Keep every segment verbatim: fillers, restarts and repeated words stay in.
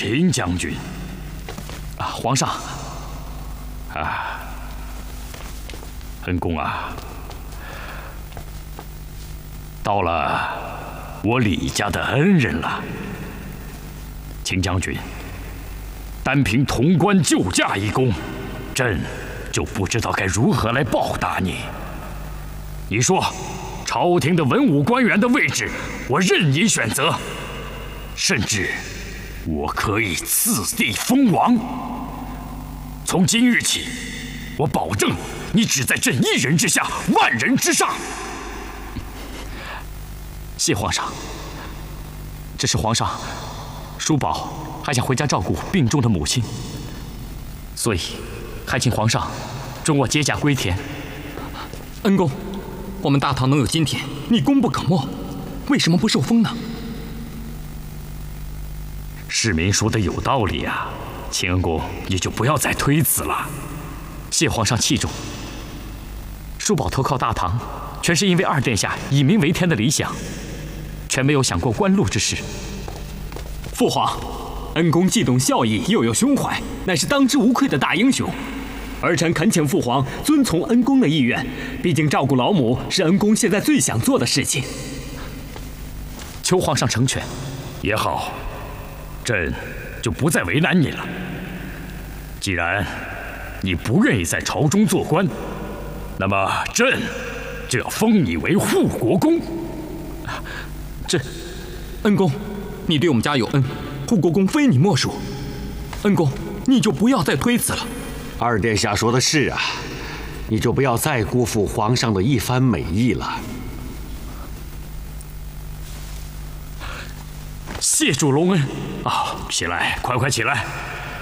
秦将军。 啊，皇上。 啊，恩公啊，到了我李家的恩人了。秦将军，单凭潼关救驾一功，朕就不知道该如何来报答你。你说，朝廷的文武官员的位置，我任你选择，甚至我可以赐地封王。从今日起，我保证你只在朕一人之下，万人之上。 谢皇上。只是皇上，叔宝还想回家照顾病重的母亲，所以还请皇上准我解甲归田。 恩公，我们大唐能有今天，你功不可没，为什么不受封呢？ 市民说的有道理啊，秦恩公，你就不要再推辞了。 谢皇上器重。叔宝投靠大唐，全是因为二殿下以民为天的理想，全没有想过官禄之事。 父皇，恩公既懂孝义，又有胸怀，乃是当之无愧的大英雄。儿臣恳请父皇遵从恩公的意愿，毕竟照顾老母是恩公现在最想做的事情。 求皇上成全。 也好，朕就不再为难你了。既然你不愿意在朝中做官，那么朕就要封你为护国公。 这，恩公，你对我们家有恩，护国公非你莫属。恩公，你就不要再推辞了。 二殿下说的是啊，你就不要再辜负皇上的一番美意了。 谢主隆恩啊！起来，快快起来！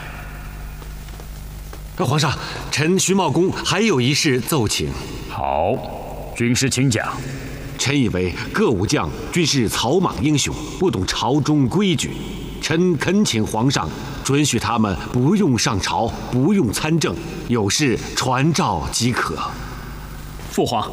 皇上，臣徐茂公还有一事奏请。 好，军师请讲。 臣以为各武将均是草莽英雄，不懂朝中规矩。臣恳请皇上准许他们不用上朝，不用参政，有事传诏即可。 父皇，